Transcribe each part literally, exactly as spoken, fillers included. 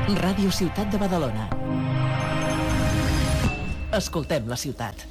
Ràdio Ciutat de Badalona. Escoltem la ciutat.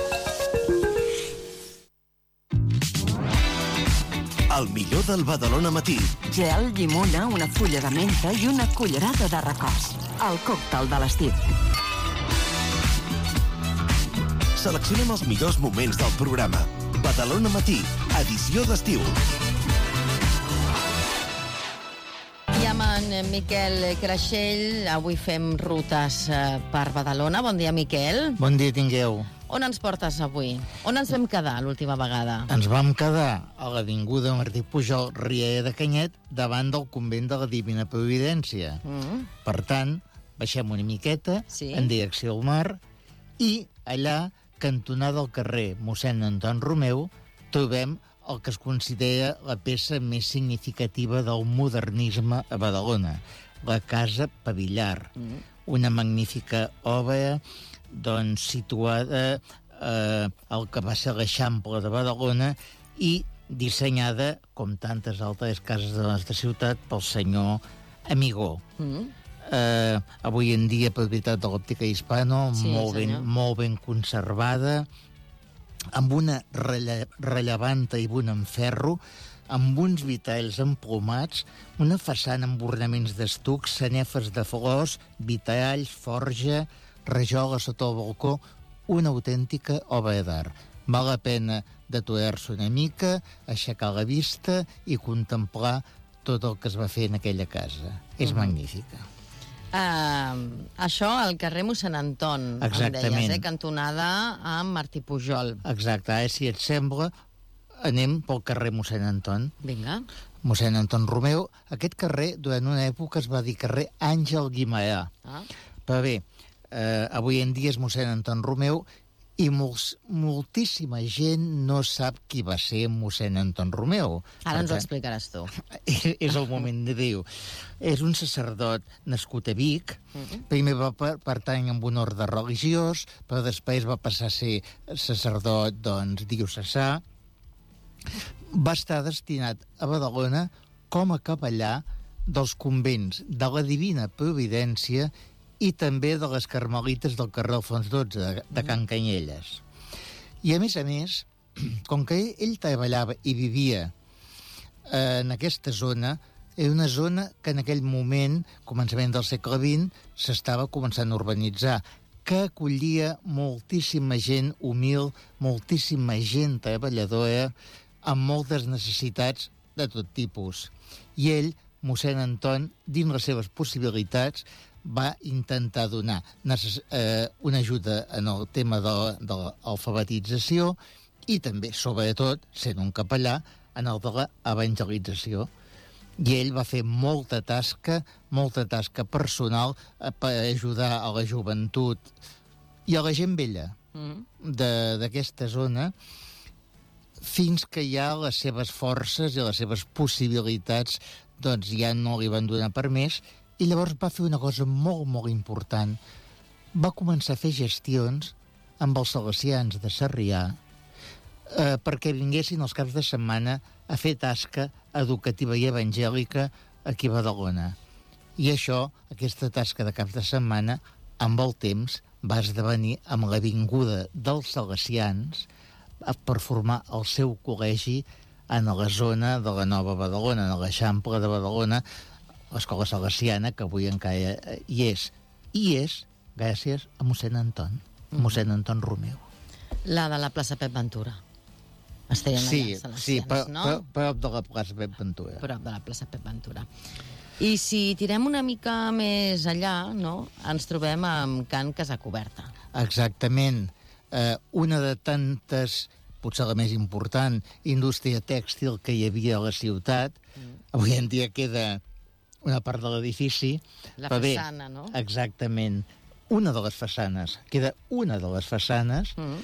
El millor del Badalona Matí. Gel, llimona, una fulla de menta i una cullerada de recòs. El còctel de l'estiu. Seleccionem els millors moments del programa. Badalona Matí, edició d'estiu. I amb en Miquel Creixell, avui fem rutes per Badalona. Bon dia, Miquel. Bon dia, tingueu. On ens portes avui? On ens vam quedar l'última vegada? Ens vam quedar a l'avinguda Martí Pujol, Riera de Canyet, davant del convent de la Divina Providència. Mm. Per tant, baixem una miqueta, sí, en direcció al mar, i allà, cantonada al carrer mossèn Anton Romeu, trobem el que es considera la peça més significativa del modernisme a Badalona, la Casa Pavillar. Mm. Una magnífica obra, doncs, situada eh, al que va ser l'Eixample de Badalona i dissenyada, com tantes altres cases de la nostra ciutat, pel senyor Amigó. Mm. Eh, avui en dia propietat de l'Òptica Hispano, sí, molt, ben, molt ben conservada, amb una relle rellevant tribuna en ferro, amb uns vitralls emplomats, una façana amb ornaments d'estucs, sanefes de flors, vitralls, forja, rajola sota el balcó, una autèntica obra d'art. Val la pena d'aturar-se una mica, aixecar la vista i contemplar tot el que es va fer en aquella casa. Mm. És magnífica. Uh, això al carrer mossèn Anton, exactament, em deies, eh? Cantonada amb Martí Pujol. Exacte, eh? Si et sembla, anem pel carrer mossèn Anton. Vinga. Mossèn Anton Romeu. Aquest carrer, durant una època, es va dir carrer Àngel Guimerà. Ah. Però bé, eh, avui en dia és mossèn Anton Romeu i molts, moltíssima gent no sap qui va ser mossèn Anton Romeu. Ara ens ho explicaràs tu. És el moment de dir-ho. És un sacerdot nascut a Vic. Uh-huh. Primer va pertany a un ordre religiós, però després va passar a ser sacerdot, doncs, diocesà. Va estar destinat a Badalona com a capellà dels convents de la Divina Providència i també de les carmelites del carrer Alfons dotze, de, de Can Canyelles. I, a més a més, com que ell treballava i vivia eh, en aquesta zona, era una zona que en aquell moment, començament del segle vint, s'estava començant a urbanitzar, que acollia moltíssima gent humil, moltíssima gent treballadora, amb moltes necessitats de tot tipus. I ell, mossèn Anton, dins les seves possibilitats, va intentar donar necess eh, una ajuda en el tema de, de l'alfabetització i també, sobretot, sent un capellà, en el de l'evangelització. I ell va fer molta tasca, molta tasca personal eh, per ajudar a la joventut i a la gent vella mm. d'aquesta zona, fins que ja les seves forces i les seves possibilitats doncs ja no li van donar per més. I llavors va fer una cosa molt, molt important. Va començar a fer gestions amb els salesians de Sarrià eh, perquè vinguessin els caps de setmana a fer tasca educativa i evangèlica aquí a Badalona. I això, aquesta tasca de caps de setmana, amb el temps va esdevenir amb l'avinguda dels salesians per formar el seu col·legi en la zona de la Nova Badalona, en l'Eixample de Badalona, l'escola salesiana, que avui encara hi és. I és gràcies a mossèn Anton, mm. mossèn Anton Romeu. La de la plaça Pep Ventura. Estaven sí, allà, salesians, sí, però, no? però, prop de la plaça Pep Ventura. Prop de la plaça Pep Ventura. I si tirem una mica més allà, no?, ens trobem amb Can Casacoberta. Exactament. Eh, una de tantes, potser la més important, indústria tèxtil que hi havia a la ciutat. Mm. Avui en dia queda una part de l'edifici. La façana, bé, no? Exactament. Una de les façanes. Queda una de les façanes. Mm.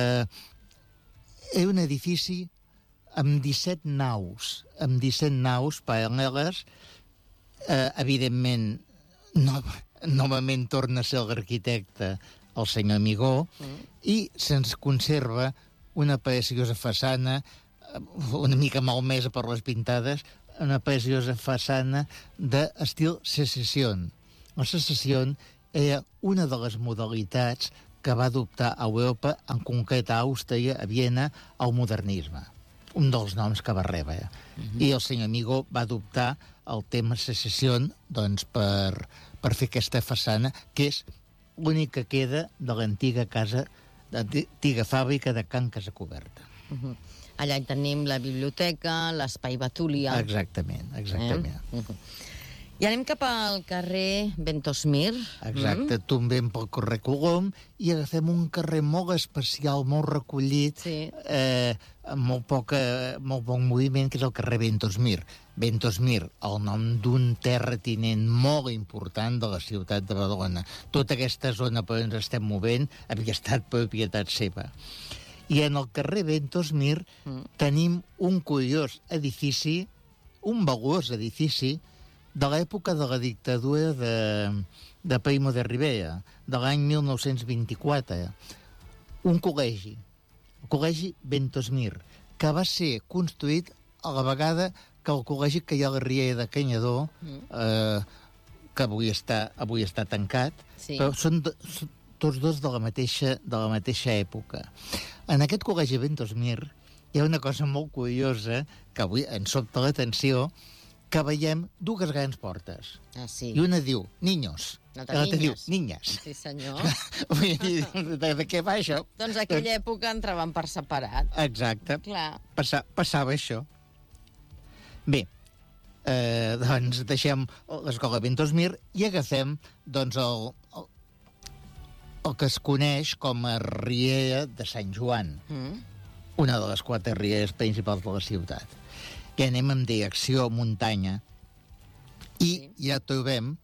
Eh, és un edifici amb disset naus. Amb disset naus paral·leles. Eh, evidentment, no, novament torna a ser l'arquitecte el senyor Amigó, mm. i se'ns conserva una preciosa façana, una mica malmesa per les pintades, una preciosa façana d'estil Secessió. La secessió era una de les modalitats que va adoptar a Europa, en concret a Àustria, a Viena, el modernisme. Un dels noms que va rebre. Mm-hmm. I el senyor Amigo va adoptar el tema secessió doncs, per, per fer aquesta façana, que és l'únic que queda de l'antiga casa, de l'antiga fàbrica de Can Casacoberta. Uh-huh. Allà hi tenim la biblioteca, l'espai Betúlia... Exactament, exactament. Eh? Uh-huh. I anem cap al carrer Ventosmir. Exacte, mm. tombem pel carrer Colom i agafem un carrer molt especial, molt recollit, sí. eh, amb molt, poca, molt poc moviment, que és el carrer Ventosmir. Ventosmir, el nom d'un terratinent molt important de la ciutat de Badalona. Tota aquesta zona per on ens estem movent havia estat propietat seva. I en el carrer Ventosmir mm. tenim un curiós edifici, un valuós edifici, de l'època de la dictadura de, de Primo de Rivera, de l'any mil nou-cents vint-i-quatre. Un col·legi, el col·legi Ventosmir, que va ser construït a la vegada que el col·legi que hi ha a la Riera de Canyadó, mm. eh, que avui està, avui està tancat, sí. Però són, de, són tots dos de la, mateixa, de la mateixa època. En aquest col·legi Ventosmir hi ha una cosa molt curiosa que avui ens sobta l'atenció, que veiem dues grans portes. Ah, sí. I una diu, niños. L'altra, niñas. Diu, niñas. Sí, senyor. Vull dir, de, de què va això? Doncs aquella època entraven per separat. Exacte. Clar. Passa, passava això. Bé, eh, doncs deixem l'escola Ventosmir i agafem doncs, el, el, el que es coneix com a Riera de Sant Joan, mm. una de les quatre rieres principals de la ciutat. I anem en direcció muntanya i sí. ja trobem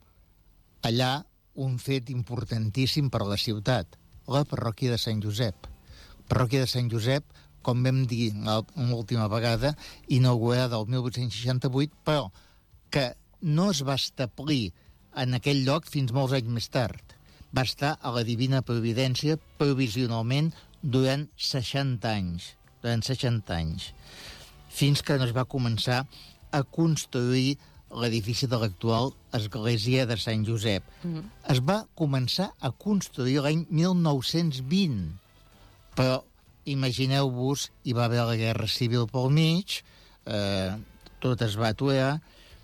allà un fet importantíssim per a la ciutat, la parròquia de Sant Josep. Parròquia de Sant Josep, com vam dir l'última vegada, inaugurada el mil vuit-cents seixanta-vuit, però que no es va establir en aquell lloc fins molts anys més tard. Va estar a la Divina Providència provisionalment durant seixanta anys. Durant seixanta anys. Fins que no es va començar a construir l'edifici de l'actual església de Sant Josep. Mm-hmm. Es va començar a construir l'any mil nou-cents vint, però imagineu-vos, hi va haver la Guerra Civil pel mig, eh, tot es va aturar,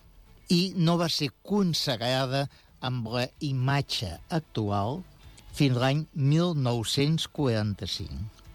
i no va ser consagrada amb la imatge actual fins l'any mil nou-cents quaranta-cinc.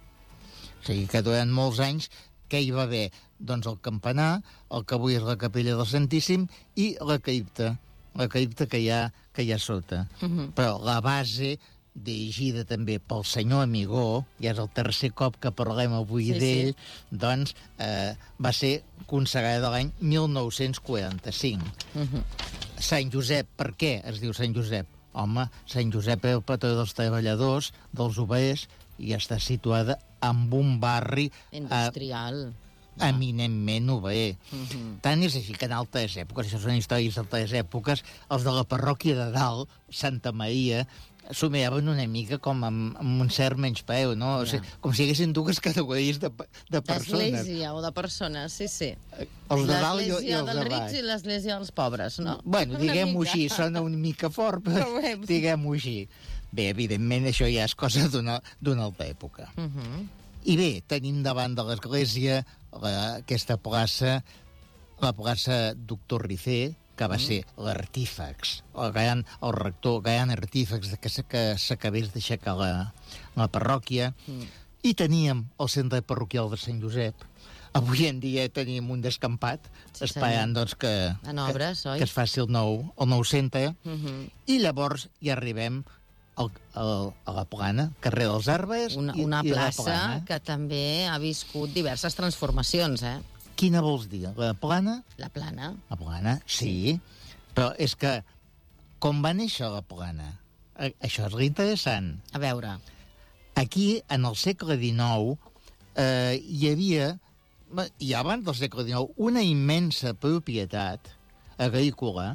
O sigui que durant molts anys què hi va haver? Doncs el campanar, el que avui és la capella del Santíssim, i la cripta, la cripta que hi ha, que hi ha sota. Uh-huh. Però la base, dirigida també pel senyor Amigó, ja és el tercer cop que parlem avui sí, d'ell, sí. doncs eh, va ser consagrada l'any mil nou-cents quaranta-cinc. Uh-huh. Sant Josep, per què es diu Sant Josep? Home, Sant Josep és el patró dels treballadors, dels obrers, i està situada en un barri... industrial. Eh, eminentment obrer. Uh-huh. Tant és així que en altres èpoques, això són històries d'altres èpoques, els de la parròquia de dalt, Santa Maria, s'ho miraven una mica com amb, amb un cert menyspreu, no? Yeah. O sigui, com si haguessin dues categories de, de persones. D'església o de persones, sí, sí. Els de dalt i, i els de baix. L'església dels rics i l'església dels pobres, no? Bueno, diguem-ho així, sona una mica fort, però diguem-ho així. Bé, evidentment, això ja és cosa d'una altra època. Uh-huh. I bé, tenim davant de l'església la, aquesta plaça, la plaça Doctor Rifé, que va mm. ser l'artífex, el, gran, el rector, el gran artífex que, que s'acabés d'aixecar la, la parròquia, mm. i teníem el centre parroquial de Sant Josep. Avui en dia tenim un descampat, sí, esperant doncs, que, en obres, que, que es faci el nou, el nou centre, mm-hmm. i llavors ja arribem al, al, a la Plana, carrer dels Arbres. Una, i, una i plaça que també ha viscut diverses transformacions, eh? Quina vols dir? La Plana? La Plana. La Plana, sí. Però és que, com va néixer la Plana? Això és l'interessant. A veure. Aquí, en el segle dinou, eh, hi havia, i abans del segle dinou, una immensa propietat agrícola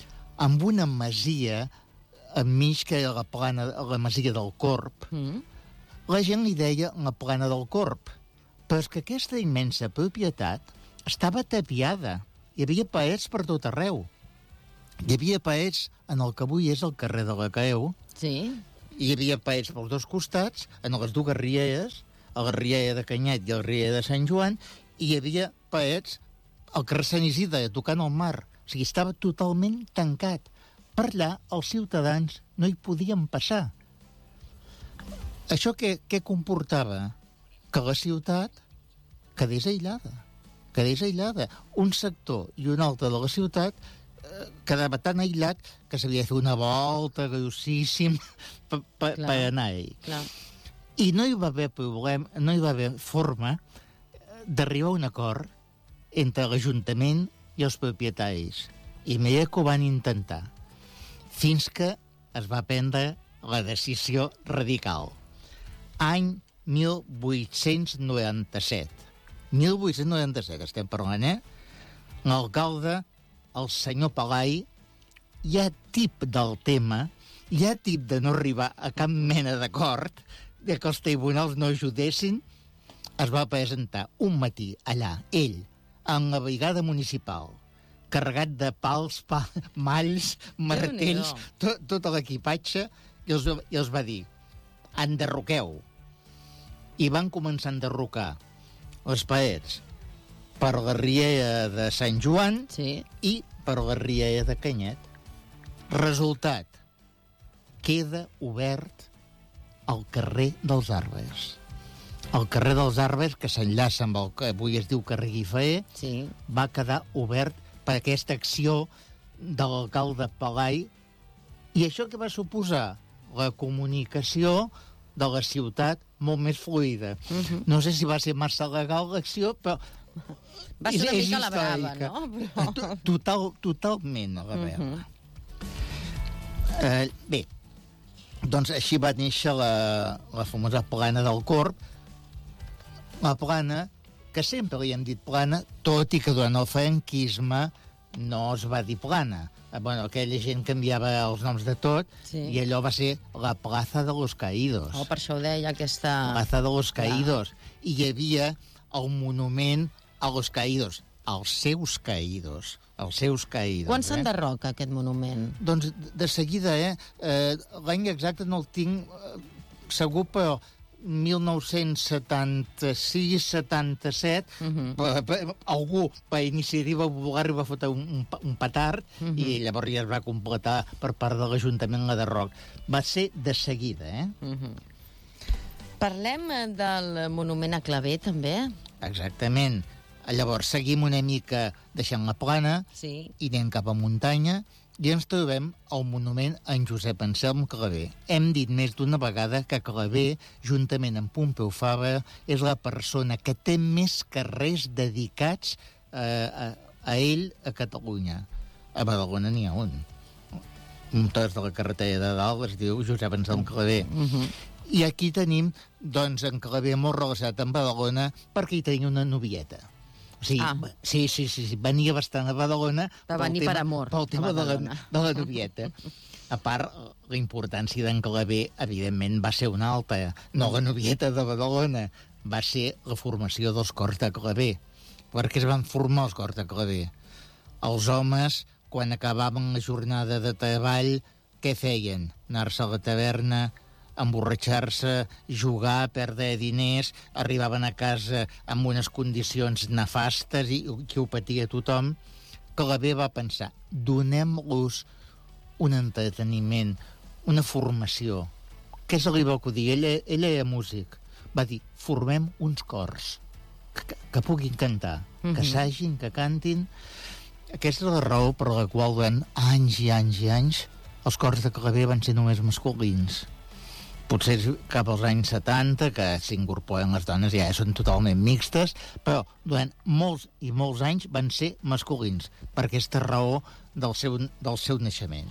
amb una masia enmig que era la, plana, la masia del Corb. Mm. La gent li deia la Plana del Corb. Però és que aquesta immensa propietat estava tapiada. Hi havia parets per tot arreu. Hi havia paets en el que avui és el carrer de la Caeu, Sí. hi havia paets pels dos costats, en les dues rieres, a la riera de Canyet i a la riera de Sant Joan, i hi havia paets al carrer Sant Isidre, tocant el mar. O sigui, estava totalment tancat. Per allà, els ciutadans no hi podien passar. Això què, què comportava? Que la ciutat quedés aïllada. Quedés aïllada. Un sector i un altre de la ciutat eh, quedava tan aïllat que s'havia de fer una volta grossíssim per, per, per anar-hi. Clar. I no hi va haver problema, no hi va haver forma d'arribar a un acord entre l'Ajuntament i els propietaris. I mira que ho van intentar. Fins que es va prendre la decisió radical. Any mil vuit-cents noranta-set. mil vuit-cents noranta-set, estem parlant, eh? L'alcalde, el senyor Pelai, ja tip del tema, ja tip de no arribar a cap mena d'acord, de que els tribunals no ajudessin, es va presentar un matí allà, ell, en la brigada municipal, carregat de pals, pa, malls, martells, tot, tot l'equipatge, i els, i els va dir, enderroqueu. I van començar a enderrocar les parets per la riera de Sant Joan Sí. i per la riera de Canyet. Resultat, queda obert el carrer dels Arbres. El carrer dels Arbres, que s'enllaça amb el que avui es diu carrer Guifaer, Sí. va quedar obert per aquesta acció de l'alcalde Pelai. I això què va suposar? La comunicació de la ciutat molt més fluida. Mhm. No sé si va ser massa legal l'acció, però... Va ser una és- és mica a la brava, històrica. no? Però- To- Total, totalment a la brava. Mhm. Eh, bé, doncs així va néixer la, la famosa plana del Corb. La plana, que sempre li hem dit plana, tot i que durant el franquisme no es va dir plana. Eh, Bueno, aquella gent canviava els noms de tot, Sí. i allò va ser la Plaza de los Caídos. Oh, per això ho deia aquesta... Plaza de los Caídos. I hi havia el monument a los Caídos, als seus caídos, als seus caídos. Quan eh? s'enderroca aquest monument? Doncs de seguida, eh? eh L'any exacte no el tinc eh, segur, però mil nou-cents setanta-sis setanta-set, Mhm. per, per, algú per iniciativa popular va fotre un, un, pa- un petard, Mhm. i llavors ja es va completar per part de l'Ajuntament la de Roc. Va ser de seguida, eh? Mhm. Parlem eh, del monument a Clavé, també? Exactament. Llavors, seguim una mica deixant la plana Sí. i anem cap a muntanya i ens trobem el monument a en Josep Anselm Clavé. Hem dit més d'una vegada que Clavé, juntament amb Pompeu Fabra, és la persona que té més carrers dedicats eh, a, a ell a Catalunya. A Badalona n'hi ha un. Un tros de la carretera de dalt es diu Josep Anselm Clavé. Mhm. I aquí tenim, doncs, en Clavé molt relacionat amb Badalona perquè hi tenia una novieta. O sigui, Ah. sí, sí, sí, sí, venia bastant a Badalona... Va pel venir tema- per amor Pel a tema de la, Badalona. de la novieta. A part, la importància d'en Clavé, evidentment, va ser una altra. No la novieta de Badalona, va ser la formació dels cors de Clavé. Per què es van formar els cors de Clavé? Els homes, quan acabaven la jornada de treball, què feien? Anar-se a la taverna, emborratxar-se, jugar, perdre diners, arribaven a casa amb unes condicions nefastes i que ho patia tothom. Clavé va pensar, donem-los un entreteniment, una formació. Què se li va acudir? Ell, ell era músic. Va dir, formem uns cors que, que puguin cantar, que Mhm. s'hagin, que cantin. Aquesta és la raó per la qual durant anys i anys i anys els cors de Clavé van ser només masculins. Potser és cap als anys setanta, que s'incorporen les dones, ja són totalment mixtes, però durant molts i molts anys van ser masculins, per aquesta raó del seu, del seu naixement.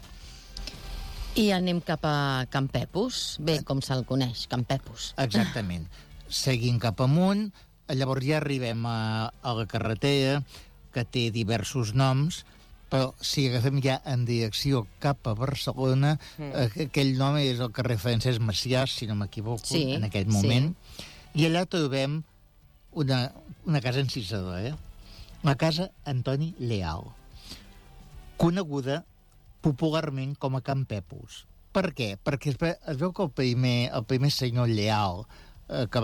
I anem cap a Can Pepus, bé, com se'l coneix, Can Pepus. Exactament. Seguint cap amunt, llavors ja arribem a, a la carretera, que té diversos noms, però si agafem ja en direcció cap a Barcelona, mm. aquell nom és el carrer Francesc Maciàs, si no m'equivoco, Sí, en aquest moment, sí. I allà trobem una, una casa encisadora, eh? La casa Antoni Leal. coneguda popularment com a Can Pepus. Per què? Perquè es, ve, es veu que el primer, el primer senyor Lleal, eh, que